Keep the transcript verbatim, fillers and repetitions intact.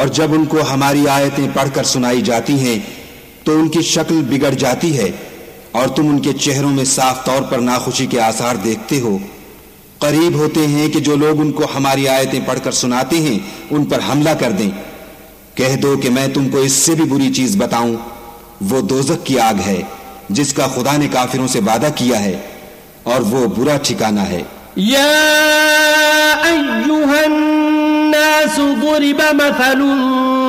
और जब उनको हमारी आयतें पढ़कर सुनाई जाती हैं तो उनकी शक्ल बिगड़ जाती है और तुम उनके चेहरों में साफ तौर पर नाखुशी के आसार देखते हो। करीब होते हैं कि जो लोग उनको हमारी आयतें पढ़कर सुनाते हैं उन पर हमला कर दें। कह दो कि मैं तुमको इससे भी बुरी चीज बताऊं, वो दोज़ख की आग है जिसका खुदा ने काफिरों से वादा किया है और वो बुरा ठिकाना है। या अय्युहन नास दुरिब मथलुन